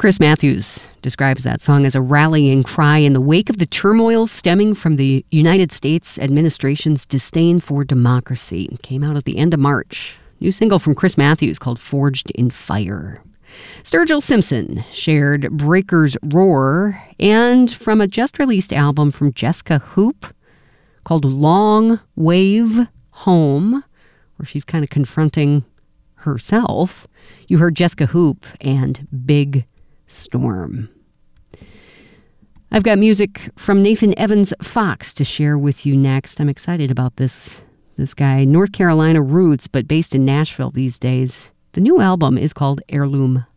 Chris Matthews describes that song as a rallying cry in the wake of the turmoil stemming from the United States administration's disdain for democracy. It came out at the end of March. New single from Chris Matthews called Forged in Fire. Sturgill Simpson shared Breaker's Roar, and from a just-released album from Jessica Hoop called Long Wave Home, where she's kind of confronting herself, you heard Jessica Hoop and Big Storm. I've got music from Nathan Evans Fox to share with you next. I'm excited about this guy. North Carolina roots, but based in Nashville these days. The new album is called Heirloom